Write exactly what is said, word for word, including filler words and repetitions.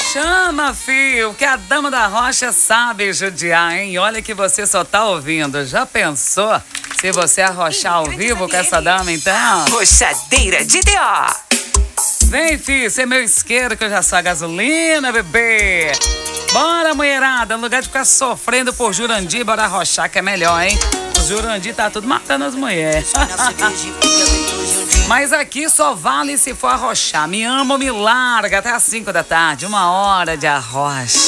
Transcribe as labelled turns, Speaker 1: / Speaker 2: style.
Speaker 1: Chama, fio, que a dama da rocha sabe judiar, hein? Olha que você só tá ouvindo. Já pensou se você arrochar ao vivo com essa dama, então?
Speaker 2: Rochadeira de D O.
Speaker 1: Vem, filho, você é meu isqueiro que eu já sou a gasolina, bebê. Bora, mulherada, no lugar de ficar sofrendo por Jurandir, bora arrochar que é melhor, hein? O Jurandir tá tudo matando as mulheres. Mas aqui só vale se for arrochar. Me ama ou me larga até às cinco da tarde, uma hora de arrocha.